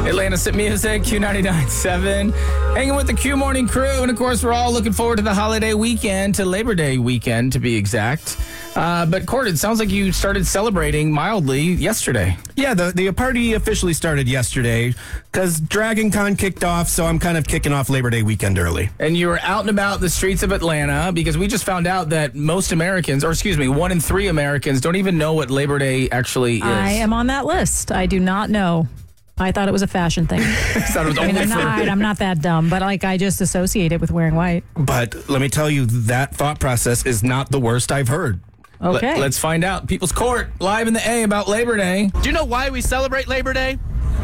Atlanta Sit Music, Q99.7. Hanging with the Q Morning crew. And, of course, we're all looking forward to the holiday weekend, to Labor Day weekend, to be exact. But, Cord, it sounds like you started celebrating mildly yesterday. Yeah, the party officially started yesterday because Dragon Con kicked off, so I'm kind of kicking off Labor Day weekend early. And you were out and about the streets of Atlanta because we just found out that most Americans, or excuse me, 1 in 3 Americans don't even know what Labor Day actually is. I am on that list. I do not know. I thought it was a fashion thing. I'm not that dumb, but I just associate it with wearing white. But let me tell you, that thought process is not the worst I've heard. Okay. Let's find out. People's Court, live in the A about Labor Day. Do you know why we celebrate Labor Day?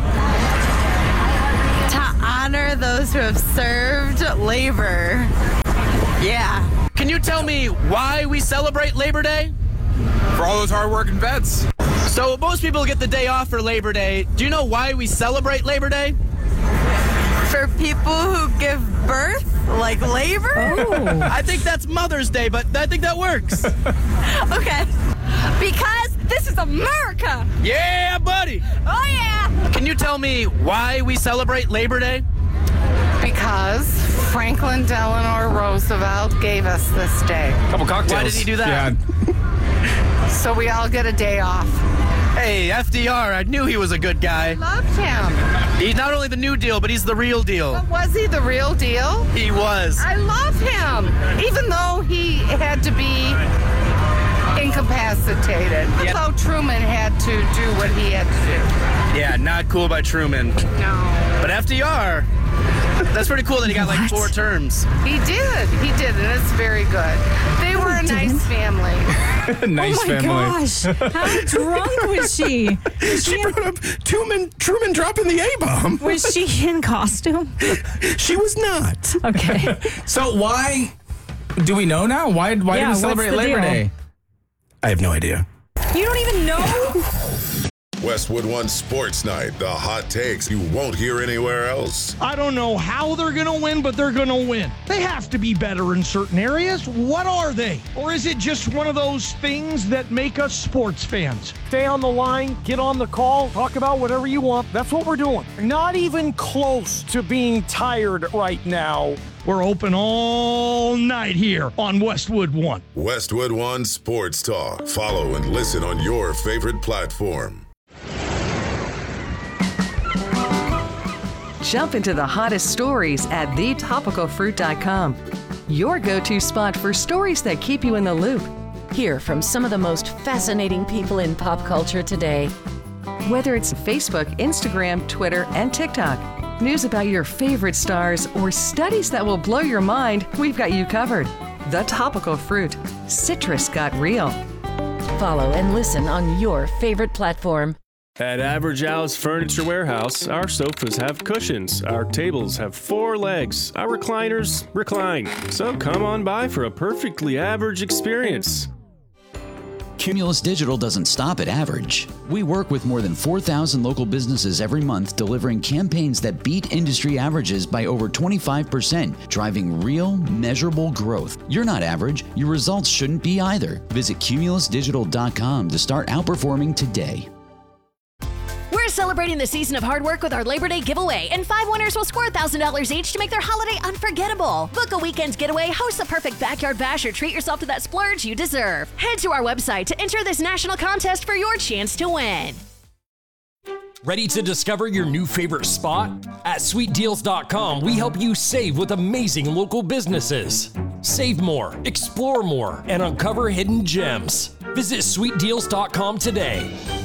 To honor those who have served labor. Yeah. Can you tell me why we celebrate Labor Day? For all those hardworking vets. So most people get the day off for Labor Day. Do you know why we celebrate Labor Day? For people who give birth, like labor? Oh. I think that's Mother's Day, but I think that works. Okay. Because this is America. Yeah, buddy. Oh, yeah. Can you tell me why we celebrate Labor Day? Because Franklin Delano Roosevelt gave us this day. Couple cocktails. Why did he do that? Yeah. So we all get a day off. Hey, FDR, I knew he was a good guy. Loved him. He's not only the new deal, but he's the real deal. But was he the real deal? He was. I love him. Even though he had to be incapacitated. Yeah. So Truman had to do what he had to do. Yeah, not cool by Truman. No. But FDR, that's pretty cool that he got like 4 terms. He did, and it's very good. They were a nice family. Nice Oh my family. gosh. How drunk was she? She brought up Truman dropping the A-bomb. Was she in costume? She was not. Okay. So why do we know now? Why do we what's celebrate the Labor deal? Day? I have no idea. You don't even know? Westwood One Sports Night, the hot takes you won't hear anywhere else. I don't know how they're going to win, but they're going to win. They have to be better in certain areas. What are they? Or is it just one of those things that make us sports fans? Stay on the line, get on the call, talk about whatever you want. That's what we're doing. Not even close to being tired right now. We're open all night here on Westwood One. Westwood One Sports Talk. Follow and listen on your favorite platform. Jump into the hottest stories at thetopicalfruit.com. Your go-to spot for stories that keep you in the loop. Hear from some of the most fascinating people in pop culture today. Whether it's Facebook, Instagram, Twitter, and TikTok, news about your favorite stars, or studies that will blow your mind, we've got you covered. The Topical Fruit. Citrus got real. Follow and listen on your favorite platform. At Average Al's Furniture Warehouse, our sofas have cushions, our tables have 4 legs, our recliners recline. So come on by for a perfectly average experience. Cumulus Digital doesn't stop at average. We work with more than 4,000 local businesses every month, delivering campaigns that beat industry averages by over 25%, driving real, measurable growth. You're not average. Your results shouldn't be either. Visit cumulusdigital.com to start outperforming today. We're celebrating the season of hard work with our Labor Day giveaway, and 5 winners will score $1,000 each to make their holiday unforgettable. Book a weekend getaway, host a perfect backyard bash, or treat yourself to that splurge you deserve. Head to our website to enter this national contest for your chance to win. Ready to discover your new favorite spot? At sweetdeals.com, we help you save with amazing local businesses. Save more, explore more, and uncover hidden gems. Visit sweetdeals.com today.